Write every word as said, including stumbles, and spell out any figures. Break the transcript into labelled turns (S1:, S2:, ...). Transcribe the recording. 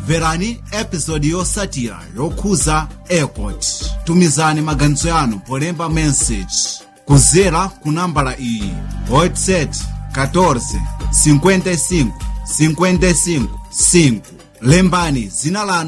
S1: mverani episodi yosatira yokhuza airport. Tumizani maganizo yanu polemba message kuzera ku nambala iyi WhatsApp catorze cinquenta e cinco cinquenta e cinco cinco. Lembani zina lanu